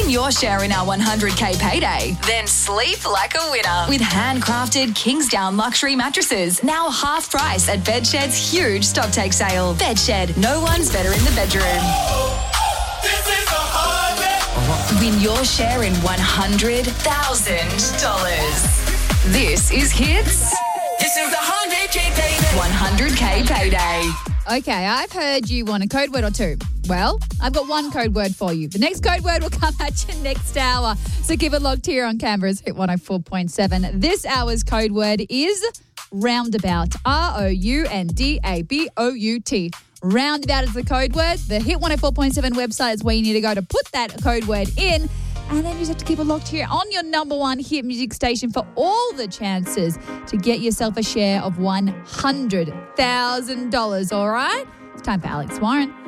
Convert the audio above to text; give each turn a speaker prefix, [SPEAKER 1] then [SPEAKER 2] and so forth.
[SPEAKER 1] Win your share in our 100k payday. Then sleep like a winner with handcrafted Kingsdown luxury mattresses. Now half price at Bedshed's huge stocktake sale. Bedshed, no one's better in the bedroom. Win your share in $100,000. This is Hits.
[SPEAKER 2] This is the 100k payday.
[SPEAKER 1] 100k payday.
[SPEAKER 3] Okay, I've heard you want a code word or two. Well, I've got one code word for you. The next code word will come at you next hour. So keep it locked here on Canberra's Hit 104.7. This hour's code word is roundabout. ROUNDABOUT. Roundabout is the code word. The Hit 104.7 website is where you need to go to put that code word in. And then you just have to keep it locked here on your number one hit music station for all the chances to get yourself a share of $100,000. All right? It's time for Alex Warren.